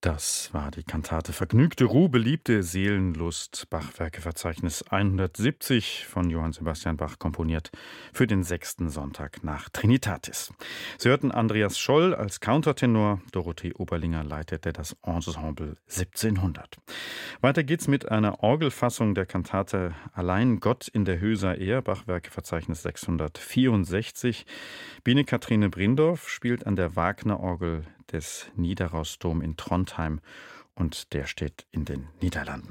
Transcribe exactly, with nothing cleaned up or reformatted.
Das war die Kantate Vergnügte Ruh, beliebte Seelenlust, Bachwerkeverzeichnis hundertsiebzig von Johann Sebastian Bach komponiert für den sechsten Sonntag nach Trinitatis. Sie hörten Andreas Scholl als Countertenor, Dorothee Oberlinger leitete das Ensemble siebzehnhundert. Weiter geht's mit einer Orgelfassung der Kantate Allein Gott in der Höhe sei er, Bachwerkeverzeichnis sechshundertvierundsechzig. Biene Kathrine Brindorf spielt an der Wagner-Orgel des Nidarosdom in Trondheim und der steht in den Niederlanden.